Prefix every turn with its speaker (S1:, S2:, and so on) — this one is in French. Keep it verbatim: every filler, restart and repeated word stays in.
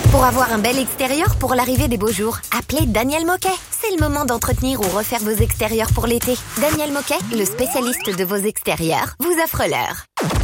S1: Pour avoir un bel extérieur pour l'arrivée des beaux jours, appelez Daniel Moquet. C'est le moment d'entretenir ou refaire vos extérieurs pour l'été. Daniel Moquet, le spécialiste de vos extérieurs, vous offre l'heure.